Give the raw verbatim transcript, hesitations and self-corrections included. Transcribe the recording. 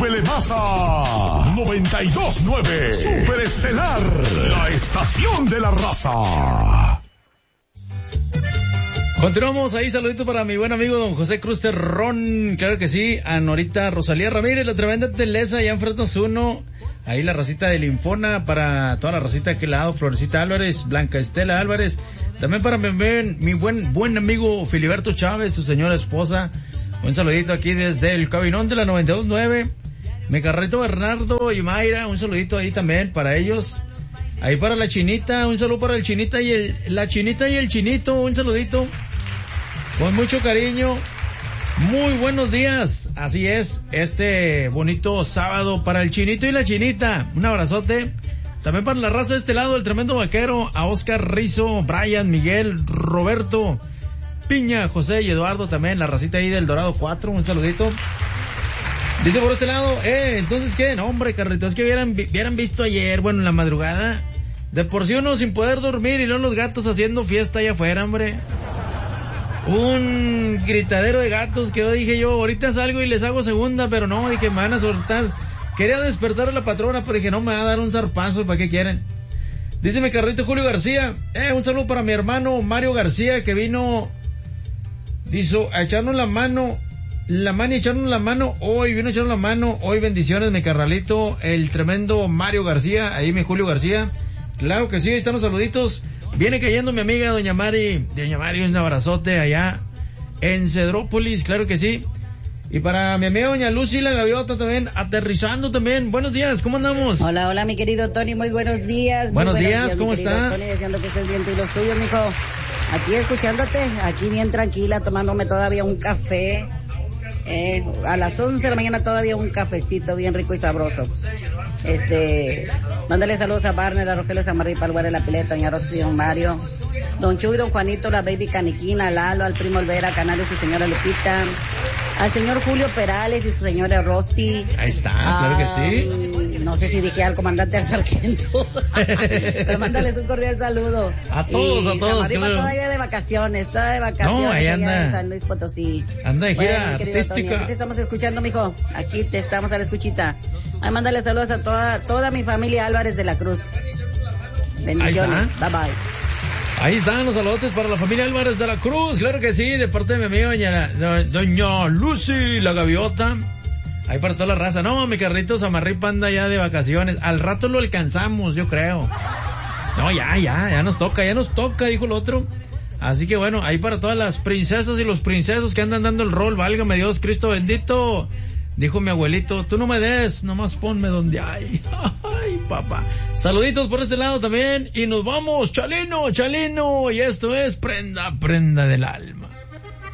súbele más a noventa y dos punto nueve. Super Estelar, la estación de la raza. Continuamos ahí, saludito para mi buen amigo don José Cruz Terrón, claro que sí, a Norita Rosalía Ramírez, la tremenda Telesa, allá en Fresnos uno, ahí la racita de Linfona, para toda la racita de aquel lado, Florecita Álvarez, Blanca Estela Álvarez, también para mi, mi buen buen amigo Filiberto Chávez, su señora esposa, un saludito aquí desde el cabinón de la noventa y dos punto nueve, mi carrito Bernardo y Mayra, un saludito ahí también para ellos. Ahí para la Chinita, un saludo para el Chinita y el, la Chinita y el Chinito, un saludito. Con mucho cariño. Muy buenos días. Así es, este bonito sábado para el Chinito y la Chinita. Un abrazote. También para la raza de este lado, el tremendo vaquero, a Oscar Rizo, Brian, Miguel, Roberto, Piña, José y Eduardo también, la racita ahí del Dorado cuatro, un saludito. Dice por este lado, eh, entonces qué, no hombre, Carlitos, es que vieran, vieran visto ayer, bueno, en la madrugada, de por sí uno sin poder dormir y luego los gatos haciendo fiesta allá afuera, hombre. Un gritadero de gatos que yo dije yo, ahorita salgo y les hago segunda, pero no, dije, me van a soltar. Quería despertar a la patrona, pero dije, no, me va a dar un zarpazo, ¿para qué quieren? Dice mi carrito Julio García, eh, un saludo para mi hermano Mario García, que vino, dice, a echarnos la mano, la mano y echarnos la mano, hoy vino a echarnos la mano, hoy bendiciones mi carnalito, el tremendo Mario García, ahí mi Julio García, claro que sí, ahí están los saluditos, viene cayendo mi amiga doña Mari, doña Mari, un abrazote allá en Cedrópolis, claro que sí, y para mi amiga doña Lucy la Gaviota también, aterrizando también, buenos días, ¿cómo andamos? Hola, hola mi querido Tony, muy buenos días. Buenos, muy buenos días, días, ¿cómo está? Tony, deseando que estés bien tú y los tuyos, mijo, aquí escuchándote, aquí bien tranquila, tomándome todavía un café. Eh, a las once de la mañana todavía un cafecito bien rico y sabroso. Este, mándale saludos a Barner, a Rogelio Samarri, Palguare, La Pileta, doña Rosy, don Mario, don Chuy, don Juanito, la baby Caniquina, Lalo, al primo Olvera, Canario, su señora Lupita, al señor Julio Perales y su señora Rosy. Ahí está, claro que sí. No sé si dije al comandante, al sargento. Pero mándales un cordial saludo. A todos, y a todos. Samarripa claro. Todavía de vacaciones, está de vacaciones. No, ahí anda. En San Luis Potosí. Anda de gira bueno, artística. Tony, aquí te estamos escuchando, mijo. Aquí te estamos a la escuchita. Ay, mándale saludos a toda, toda mi familia Álvarez de la Cruz. Bendiciones. Bye bye. Ahí están los saludos para la familia Álvarez de la Cruz, claro que sí, de parte de mi amiga doña, doña Lucy, la Gaviota. Ahí para toda la raza. No, mi carrito Samarripa anda ya de vacaciones. Al rato lo alcanzamos, yo creo. No, ya, ya, ya nos toca, ya nos toca, dijo el otro. Así que bueno, ahí para todas las princesas y los princesos que andan dando el rol, válgame Dios, Cristo bendito. Dijo mi abuelito, tú no me des, nomás ponme donde hay. Ay, papá. Saluditos por este lado también. Y nos vamos, Chalino, Chalino. Y esto es Prenda, Prenda del Alma.